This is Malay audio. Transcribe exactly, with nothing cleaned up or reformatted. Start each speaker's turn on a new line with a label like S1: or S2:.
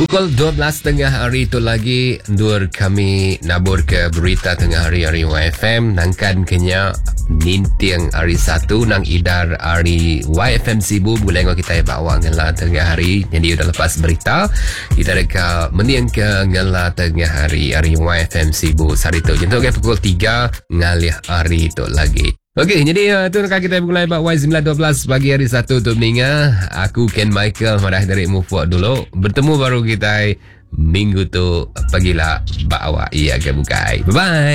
S1: Pukul dua belas tengah hari itu lagi Dur kami nabur ke berita tengah hari hari Y F M nangkan kenya nintiang hari satu nang idar hari Y F M Sibu boleh ngau kita bawa ngela tengah hari jadi udah lepas berita kita reka meniang ke ngela tengah hari hari Y F M Sibu hari itu jentuk ke pukul tiga ngalih hari itu lagi. Okey, jadi uh, tu nak kita mulai buat Y sembilan dua belas pagi hari satu tu meninggal. Aku Ken Michael marah dari Move dulu. Bertemu baru kita minggu tu pagilah bawa ia ke bukai. Bye bye.